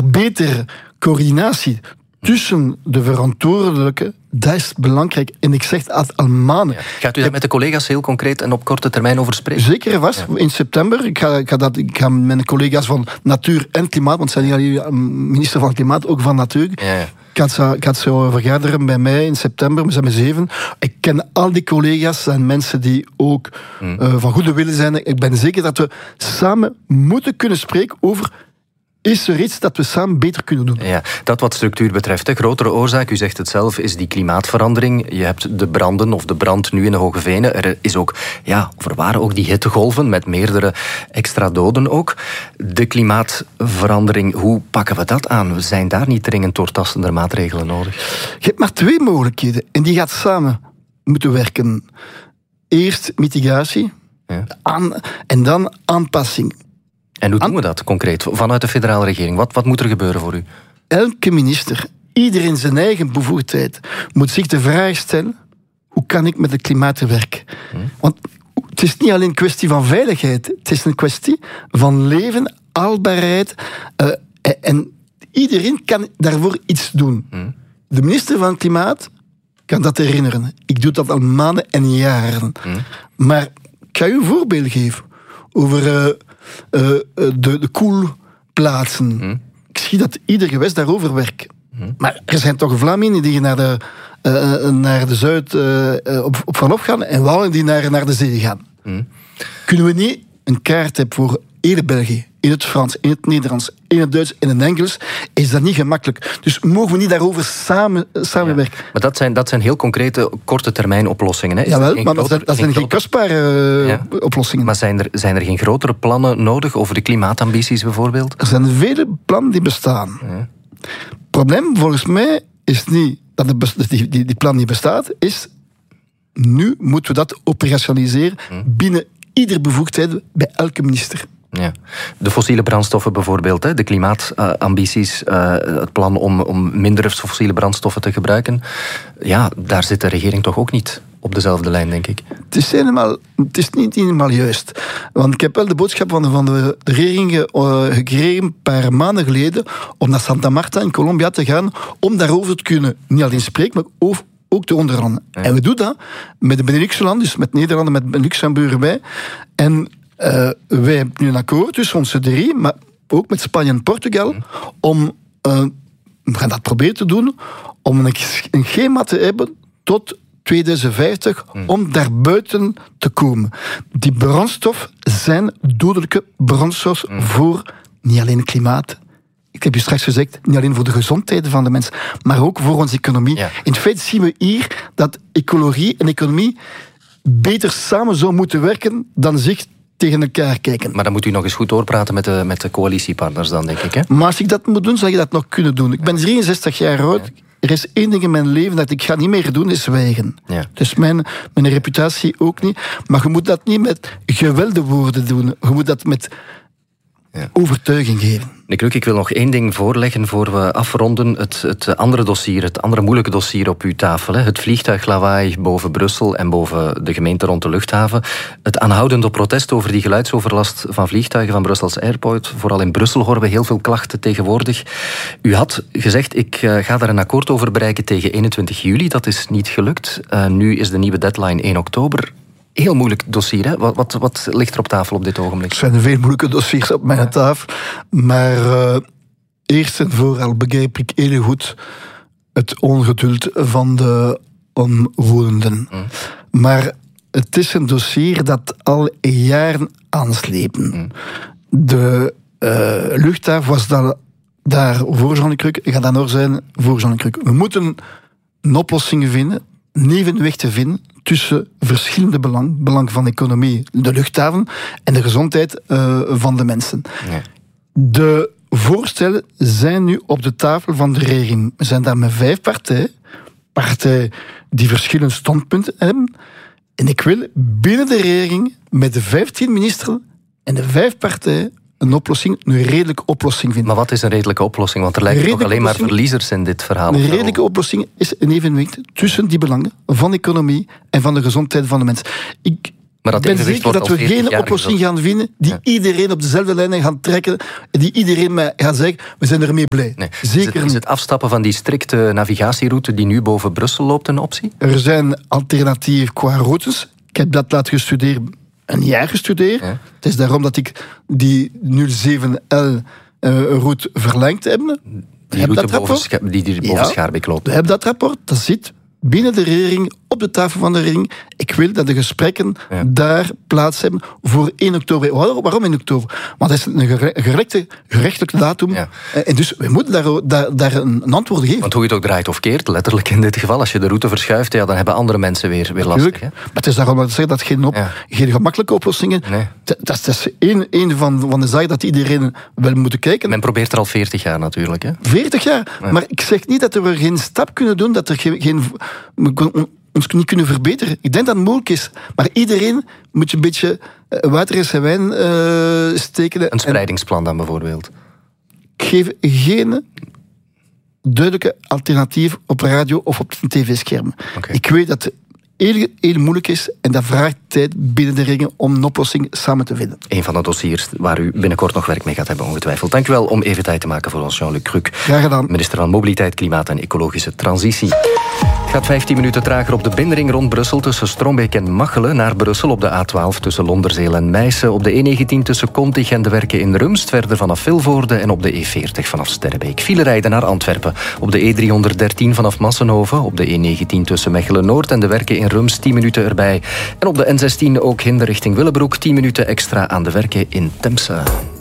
Maar betere coördinatie tussen de verantwoordelijken, dat is belangrijk. En ik zeg het al maanden. Ja. Gaat u daar met de collega's heel concreet en op korte termijn over spreken? Zeker vast. Ja. In september. Ik ga met mijn collega's van Natuur en Klimaat, want ze zijn niet alleen minister van Klimaat, ook van Natuur. Ja. Ik ga zo vergaderen bij mij in september. We zijn met 7. Ik ken al die collega's. Zijn mensen die ook van goede willen zijn. Ik ben zeker dat we samen moeten kunnen spreken over... Is er iets dat we samen beter kunnen doen? Ja, dat wat structuur betreft. De grotere oorzaak, u zegt het zelf, is die klimaatverandering. Je hebt de branden, of de brand nu in de Hoge Venen. Er waren ook die hittegolven met meerdere extra doden ook. De klimaatverandering, hoe pakken we dat aan? We zijn daar niet dringend doortastende maatregelen nodig. Je hebt maar 2 mogelijkheden. En die gaat samen moeten werken. Eerst mitigatie. Ja. En dan aanpassing. En hoe doen we dat concreet vanuit de federale regering? Wat moet er gebeuren voor u? Elke minister, ieder in zijn eigen bevoegdheid, moet zich de vraag stellen: hoe kan ik met het klimaat werken? Want het is niet alleen een kwestie van veiligheid, het is een kwestie van leven, haalbaarheid. En iedereen kan daarvoor iets doen. De minister van Klimaat kan dat herinneren. Ik doe dat al maanden en jaren. Maar ik ga u een voorbeeld geven over... de koelplaatsen. Ik zie dat ieder gewest daarover werkt. Maar er zijn toch Vlamingen die naar de Zuid op vanaf gaan en Walen die naar de zee gaan. Kunnen we niet een kaart hebben voor heel België, in het Frans, in het Nederlands, in het Duits, in het Engels, is dat niet gemakkelijk. Dus mogen we niet daarover samenwerken. Ja, maar dat zijn heel concrete, korte termijn oplossingen. Hè? Jawel, maar dat zijn geen kostbare oplossingen. Maar zijn er geen grotere plannen nodig over de klimaatambities bijvoorbeeld? Er zijn vele plannen die bestaan. Ja. Het probleem volgens mij is niet dat die plan niet bestaat, is nu moeten we dat operationaliseren binnen ieder bevoegdheid bij elke minister. Ja. De fossiele brandstoffen bijvoorbeeld, de klimaatambities, het plan om minder fossiele brandstoffen te gebruiken. Ja, daar zit de regering toch ook niet op dezelfde lijn, denk ik. Het is niet helemaal juist. Want ik heb wel de boodschap van de regering gekregen een paar maanden geleden om naar Santa Marta in Colombia te gaan om daarover te kunnen niet alleen spreken, maar ook te onderhandelen. Ja. En we doen dat met de Benelux-landen, dus met Nederland en met Luxemburg erbij. En wij hebben nu een akkoord tussen onze 3, maar ook met Spanje en Portugal, om, we gaan dat proberen te doen, om een schema te hebben tot 2050, om daarbuiten te komen. Die brandstof zijn dodelijke brandstof voor niet alleen het klimaat. Ik heb je straks gezegd, niet alleen voor de gezondheid van de mensen, maar ook voor onze economie. Ja. In feite zien we hier dat ecologie en economie beter samen zou moeten werken dan zich tegen elkaar kijken. Maar dan moet u nog eens goed doorpraten met de coalitiepartners dan, denk ik. Hè? Maar als ik dat moet doen, zou je dat nog kunnen doen. Ik ben 63 jaar oud. Ja. Er is één ding in mijn leven dat ik ga niet meer doen, is zwijgen. Ja. Dus mijn reputatie ook niet. Maar je moet dat niet met gewelde woorden doen. Je moet dat met overtuiging geven. Ik wil nog 1 ding voorleggen voor we afronden. Het andere dossier, het andere moeilijke dossier op uw tafel. Hè. Het vliegtuiglawaai boven Brussel en boven de gemeente rond de luchthaven. Het aanhoudende protest over die geluidsoverlast van vliegtuigen van Brussels Airport. Vooral in Brussel horen we heel veel klachten tegenwoordig. U had gezegd, ik ga daar een akkoord over bereiken tegen 21 juli. Dat is niet gelukt. Nu is de nieuwe deadline 1 oktober. Heel moeilijk dossier, hè? Wat ligt er op tafel op dit ogenblik? Er zijn veel moeilijke dossiers op mijn tafel. Maar eerst en vooral begrijp ik heel goed het ongeduld van de omwonenden. Maar het is een dossier dat al jaren aanslepen. De luchthaven was daar voor Jean-Luc, gaat dan nog zijn voor Jean-Luc. We moeten een oplossing vinden, een evenwicht te vinden tussen verschillende belang van de economie, de luchthaven en de gezondheid van de mensen. Ja. De voorstellen zijn nu op de tafel van de regering. We zijn daar met 5 partijen die verschillende standpunten hebben. En ik wil binnen de regering met de 15 ministers en de 5 partijen een redelijke oplossing vinden. Maar wat is een redelijke oplossing? Want er lijken toch alleen maar verliezers in dit verhaal. Een redelijke oplossing is een evenwicht tussen die belangen van de economie en van de gezondheid van de mensen. Maar ik ben zeker dat we geen oplossing gaan vinden die iedereen op dezelfde lijnen gaan trekken, die iedereen gaat zeggen, we zijn ermee blij. Nee. Zeker is het afstappen van die strikte navigatieroute die nu boven Brussel loopt een optie? Er zijn alternatieven qua routes. Ik heb dat laten studeren, een jaar gestudeerd. Ja. Het is daarom dat ik die 07L-route verlengd heb. Die route die boven Schaarbeek loopt. We hebben dat rapport, dat zit binnen de regering, op de tafel van de regering. Ik wil dat de gesprekken daar plaats hebben voor 1 oktober. Waarom 1 oktober? Want dat is een gerechtelijke datum. Ja. En dus we moeten daar een antwoord geven. Want hoe je het ook draait of keert, letterlijk in dit geval, als je de route verschuift, dan hebben andere mensen weer lastig. Hè? Maar het is daarom dat ik zeg dat geen gemakkelijke oplossingen. Nee. Dat is een van de zaken dat iedereen wel moet kijken. Men probeert er al 40 jaar natuurlijk. Hè? 40 jaar? Ja. Maar ik zeg niet dat we geen stap kunnen doen, dat er ons niet kunnen verbeteren. Ik denk dat het moeilijk is. Maar iedereen moet je een beetje water in zijn wijn steken. Een spreidingsplan dan bijvoorbeeld? Ik geef geen duidelijke alternatief op radio of op tv-schermen. Okay. Ik weet dat het heel moeilijk is en dat vraagt tijd binnen de regering om een oplossing samen te vinden. Een van de dossiers waar u binnenkort nog werk mee gaat hebben, ongetwijfeld. Dank u wel om even tijd te maken voor ons, Jean-Luc Cruc. Graag gedaan. Minister van Mobiliteit, Klimaat en Ecologische Transitie. Het gaat 15 minuten trager op de binnenring rond Brussel tussen Strombeek en Machelen naar Brussel, op de A12 tussen Londerzeel en Meissen, op de E19 tussen Kontig en de Werken in Rumst, verder vanaf Vilvoorde en op de E40 vanaf Sterrebeek. File rijden naar Antwerpen, op de E313 vanaf Massenhoven, op de E19 tussen Mechelen-Noord en de Werken in Rumst 10 minuten erbij. En op de N16 ook hinder richting Willebroek, 10 minuten extra aan de Werken in Temse.